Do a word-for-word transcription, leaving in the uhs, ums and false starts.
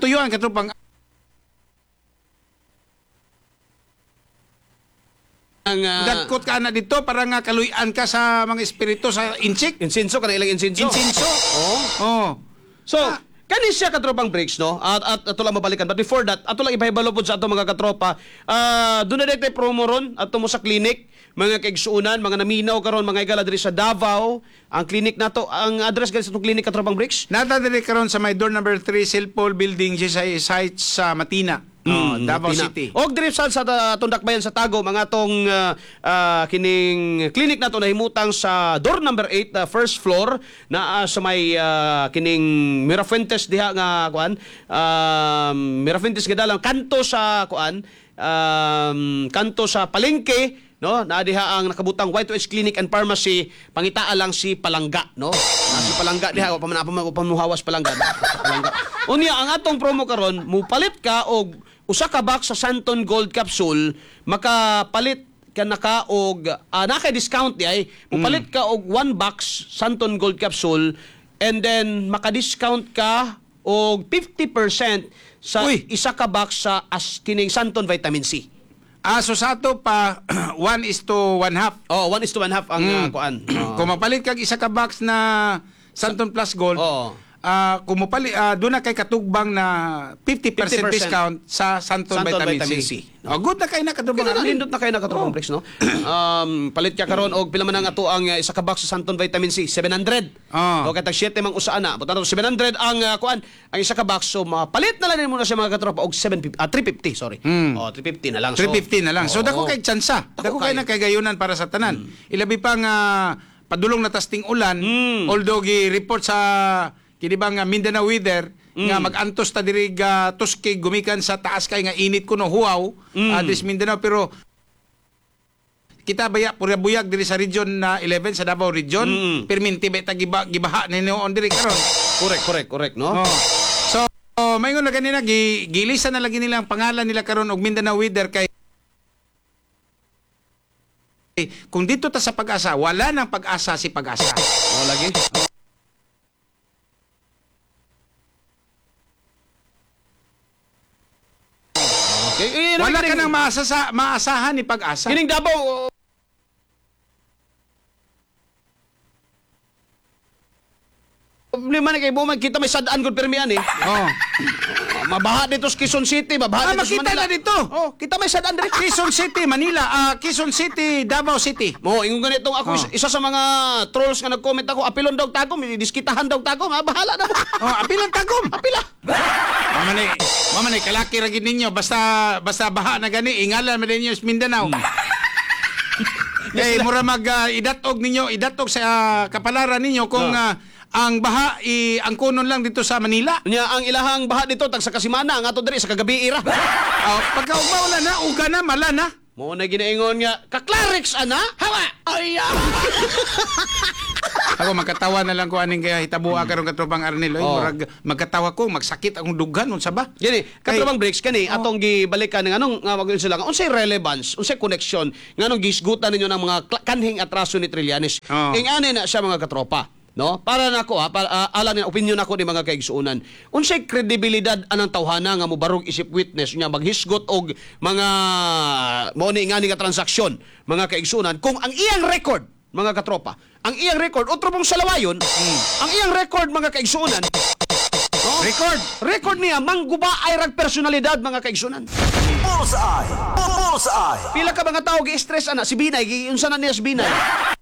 tuyuan katupang Ang uh, dagkot ka na dito para nga kaluyan ka sa mga espiritu sa insik. insinso kana ilang insinso. Insinso. Oh. Oh. So, kani siya katropang breaks, no? At, at ato lang mabalikan. But before that, ato lang ipahibalo po sa ato mga katropa. Ah, doon na dito promo ron ato mo sa clinic, mga kaigsuunan, mga naminaw karon, mga igala diri sa Davao. Ang clinic nato, ang address gali sa atong clinic katropang breaks. Natadiri karon sa may door number three Silpol Building sa site sa Matina. Oh, Davao Pina. City. Og diri sa sa Tundakbayan sa Tago, mga atong uh, uh, kining clinic nato nahimutang sa door number eight, uh, first floor na uh, sa may uh, kining Mirafuentes diha nga kuan. Um, Mirafuentes gadalang kanto sa kuan, um, kanto sa palengke, no, na diha ang nakabutang Y two H Clinic and Pharmacy, pangitaa lang si Palangga, no. Ah, si Palangga diha pa man pamuhawas Palangga. Palangga. Unya ang atong promo karon, mupalit ka og usa ka box sa Santon Gold Capsule, makapalit ka naka og uh, naka-discount di ay mupalit ka og one box Santon Gold Capsule, and then maka-discount ka og fifty percent sa Uy! isa ka box sa as kining Santon Vitamin C. Ah, so sa ato pa one is to one half. Oh, one is to one half ang uh, Mm. kuan. Oh. Kung mapalit kag isa ka box na Santon Plus Gold, Oo. ah kung mapalit ah, doon na kay katugbang na fifty percent, fifty percent discount sa Santon, Santon Vitamin, Vitamin C. C. Oh, good na kay na katubang Kaya Arlene. nalindot na kayo nakatropang breaks, no? Um, palit ka karon og pila man ang ato ang uh, isa ka box sa Santon Vitamin C, seven hundred. Oh. O katag seven mang usa na. Buta seven hundred ang uh, kuan, ang isa ka box, so mapalit na lang mo na siya mga katropa og seven fifty, ah, three fifty, sorry. Mm. Oh, three fifty na lang. three fifty na lang. So, Oo. dako kay tsansa. Dako kay kay. na kay gayunan para sa tanan. Ilabi pa nga padulong na tasting ulan, Mm. although gi-report sa kini ba nga Mindanao weather nga mag-antos ta diri ga tuskig gumikan sa taas kay nga init kuno huaw Mm. uh, this Mindanao, pero kita baya pura buyag diri sa region na eleven sa Davao region, Mm. perminti ba ta giba, gibaha ni on diri karon. Correct, correct, correct, no? Oh. So, oh, mayngon na kanina gi, gilisan na lagi nila ang pangalan nila karon og Mindanao weather kay kung dito ta sa Pag-asa, wala nang pag-asa si Pag-asa. Oh, lagi. Okay, eh, Wala kining- ka nang maasasa, maasahan ni Pag-asa. Kining Davao, problema na kay Bumag, kita may sadaan gud permian eh. Oh. Mabaha dito sa Quezon City, mabaha Ah, dito sa makita Manila. na dito. Oh, kita may sadaan diri. Quezon City, Manila, ah Quezon City, Davao City. Mo, ingon ganitong ako, Oh. isa- isa sa mga trolls nga nag-comment ako, apilon daw tagom, diskitahan daw tagom, ah, bahala na. Oh, apilang tagom. Apila. Mamanay, mamanay kalaki ra gid ninyo basta basta baha na gani ingalan man ninyo sa Mindanao. Eh mura mag ah, idatog ninyo, idatog sa ah, kapalaran ninyo kung Oh. ah, ang baha i ang kunon lang dito sa Manila. Nya ang ilahang baha dito tag sa Kasimana, ang ato diri sa kagabi ira. Oh, pagka umaulan na, uga na, mala na. Mo na ginaingon nga, kaklarix ana? Hawa. Ay. ah. Ako magkatawa na lang ko aning kaya hitabua karon katropang Arnel. Oy, Oh. murag magkatawa ko, magsakit akong dughan unsa ba? Gani, katrabang breaks kani Oh. atong gibalikan ng anong nga magul sila nga unsay relevance, unsay connection nganong gisgutan ninyo ng mga kla- kanhing atraso ni Trillanes. Oh. Ing ani na siya mga katropa, no? Para nako ha, para uh, alang na opinion nako ni mga kaigsuonan. Unsay kredibilidad anang tawhana nga mobarog isip witness nya maghisgot og mga mo ni nga nga transaksyon, mga kaigsuonan kung ang iyang record mga katropa, ang iyang record otro pong salawayon, ang iyang record mga kaigsuonan, no? Record. Record niya, mangguba ay rag personalidad mga kaigsunan. Bullseye! Bullseye! Pila ka mga tao gi-stress ana si Binay, gi unsa na niya si Binay.